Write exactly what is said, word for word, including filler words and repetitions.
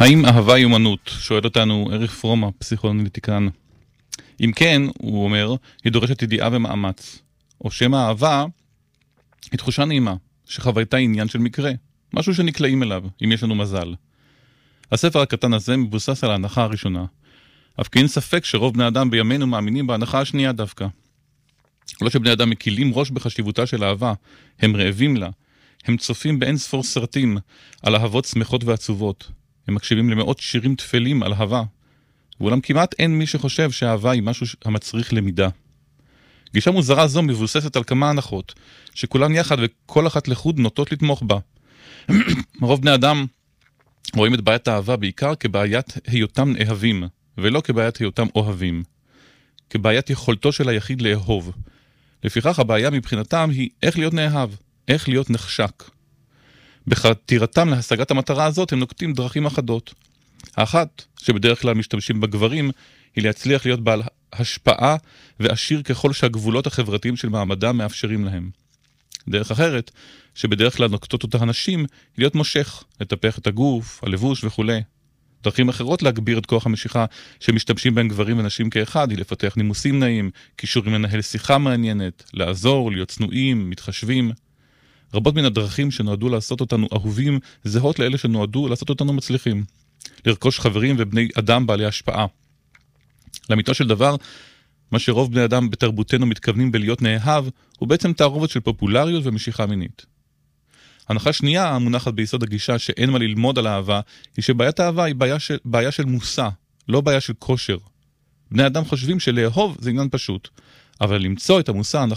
האם אהבה היא אומנות? שואל אותנו אריך פרום, הפסיכואנליטיקן. אם כן, הוא אומר, היא דורשת ידיעה ומאמץ. או שמא האהבה היא תחושה נעימה, שחווייתה עניין של מקרה, משהו שנקלעים אליו, אם יש לנו מזל. הספר הקטן הזה מבוסס על ההנחה הראשונה. אף כי אין ספק שרוב בני אדם בימינו מאמינים בהנחה השנייה דווקא. לא שבני אדם מקילים ראש בחשיבותה של אהבה, הם רעבים לה, הם צופים באין ספור סרטים על אהבות שמחות ועצובות. הם מקשיבים למאות שירים תפלים על אהבה, ואולם כמעט אין מי שחושב שהאהבה היא משהו המצריך למידה. גישה מוזרה זו מבוססת על כמה הנחות, שכולן יחד וכל אחת לחוד נוטות לתמוך בה. רוב בני אדם רואים את בעיית האהבה בעיקר כבעיית היותם אהבים, ולא כבעיית היותם אוהבים. כבעיית יכולתו של היחיד לאהוב. לפיכך הבעיה מבחינתם היא איך להיות נאהב, איך להיות נחשק. בחתירתם להשגת המטרה הזאת הם נוקטים דרכים אחדות. האחת, שבדרך כלל משתמשים בגברים, היא להצליח להיות בעל השפעה ועשיר ככל שהגבולות החברתיים של מעמדם מאפשרים להם. דרך אחרת, שבדרך כלל נוקטות אותה הנשים, היא להיות מושך, לטפח את הגוף, הלבוש וכו'. דרכים אחרות להגביר את כוח המשיכה שמשתמשים בין גברים ונשים כאחד, היא לפתח נימוסים נעים, קישורים לנהל שיחה מעניינת, לעזור, להיות צנועים, מתחשבים. רבות מן הדרכים שנועדו לעשות אותנו אהובים, זהות לאלה שנועדו לעשות אותנו מצליחים. לרכוש חברים ובני אדם בעלי השפעה. לאמיתו של דבר, מה שרוב בני אדם בתרבותנו מתכוונים בלהיות נאהב, הוא בעצם תערובת של פופולריות ומשיכה מינית. הנחה שנייה המונחת ביסוד הגישה שאין מה ללמוד על אהבה, היא שבעיית האהבה היא בעיה של, בעיה של מושא, לא בעיה של כושר. בני אדם חושבים שלאהוב זה עניין פשוט, אבל למצוא את המושא